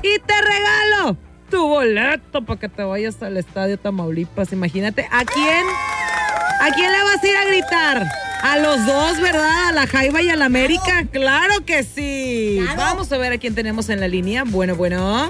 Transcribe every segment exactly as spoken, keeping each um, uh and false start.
y te regalo tu boleto para que te vayas al Estadio Tamaulipas. Imagínate, ¿a quién? ¿A quién le vas a ir a gritar? A los dos, ¿verdad? A la Jaiba y a la América. Claro que sí. Claro. Vamos a ver a quién tenemos en la línea. Bueno, bueno.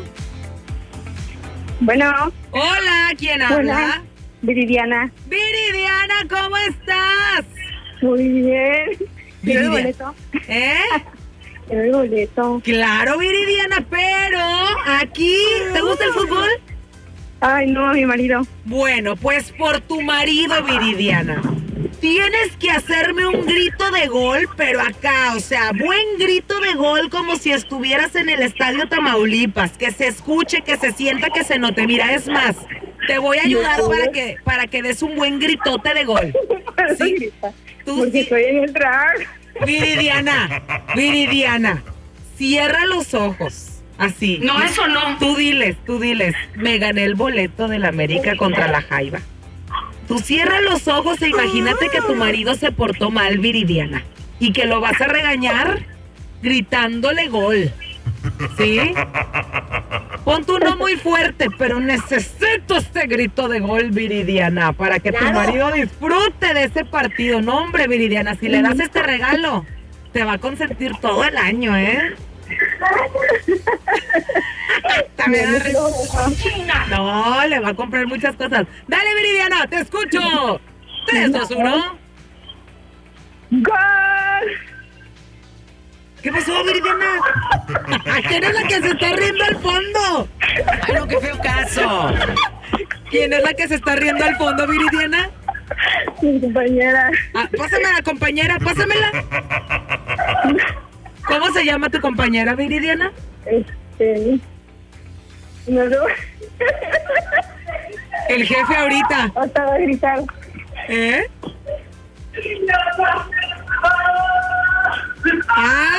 Bueno. Hola, ¿quién habla? Hola, Viridiana. Viridiana, ¿cómo estás? Muy bien. ¿Quiero el boleto? ¿Eh? Quiero el boleto. Claro, Viridiana, pero aquí, ¿te gusta el fútbol? Ay, no, a mi marido. Bueno, pues por tu marido, Viridiana. Tienes que hacerme un grito de gol, pero acá, o sea, buen grito de gol como si estuvieras en el Estadio Tamaulipas, que se escuche, que se sienta, que se note. Mira, es más, te voy a ayudar para que para que des un buen gritote de gol. ¿Sí? Tú Porque sí. estoy en el drag. Viridiana, Viridiana, cierra los ojos, así. No, eso no. Tú diles, tú diles, me gané el boleto del América contra la Jaiba. Tú cierra los ojos e imagínate que tu marido se portó mal, Viridiana, y que lo vas a regañar gritándole gol. ¿Sí? Pon tu no muy fuerte, pero necesito este grito de gol, Viridiana, para que claro. tu marido disfrute de ese partido. No, hombre, Viridiana, si le das este regalo, te va a consentir todo el año, ¿eh? No, le va a comprar muchas cosas. Dale, Viridiana, te escucho. tres, dos, uno. ¡Gol! ¿Qué pasó, Viridiana? ¿Quién es la que se está riendo al fondo? Ay, no, qué feo caso. ¿Quién es la que se está riendo al fondo, Viridiana? Mi compañera. Ah, pásame a la compañera, pásamela. ¿Cómo se llama tu compañera, Viridiana? Este... No lo... El jefe ahorita. Hasta va a gritar. ¿Eh? Ah.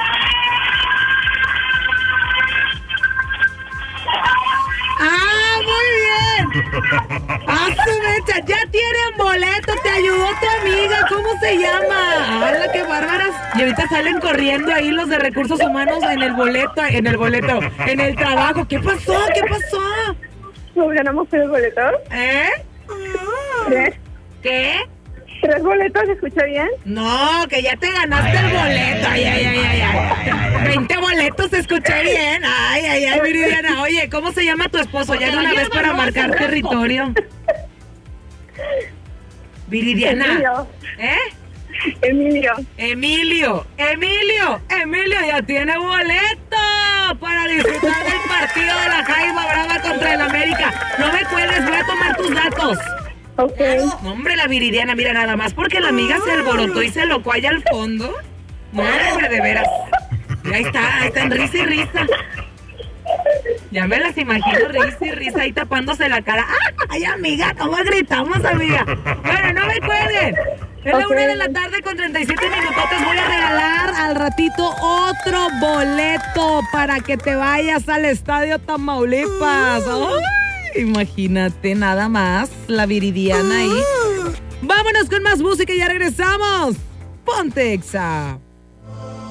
¡Ah, muy bien! ¡Ah, su mecha! ¡Ya tienen boleto! ¡Te ayudó tu amiga! ¿Cómo se llama? ¡Hala, qué bárbaras! Y ahorita salen corriendo ahí los de recursos humanos en el boleto, en el boleto, en el trabajo. ¿Qué pasó? ¿Qué pasó? ¿Nos ganamos tres boletos? ¿Eh? ¿Tres? ¿Qué? ¿Tres boletos? ¿Se escucha bien? No, que ya te ganaste el boleto. Ay, ay, ay, ay, ay. veinte boletos, se escuché bien. Ay, ay, ay, Viridiana. Oye, ¿cómo se llama tu esposo? Ya de una vez para marcar territorio. Viridiana. Emilio. ¿Eh? Emilio. Emilio. Emilio. Emilio ya tiene boleto para disfrutar del partido de la Jaiba Brava contra el América. No me cuelgues, voy a tomar tus datos. Ok. No, hombre, la Viridiana, mira, nada más porque la amiga se alborotó y se lo allá al fondo. No, hombre, de veras. Y ahí está, ahí está en risa y risa. Ya me las imagino, risa y risa ahí tapándose la cara. ¡Ay, amiga! ¿Cómo gritamos, amiga? Bueno, no me cuelguen. Es la una de la tarde con treinta y siete minutos. Voy a regalar al ratito otro boleto para que te vayas al Estadio Tamaulipas. ¡Ay! Imagínate nada más la Viridiana ahí. Vámonos con más música y ya regresamos. Ponte Exa.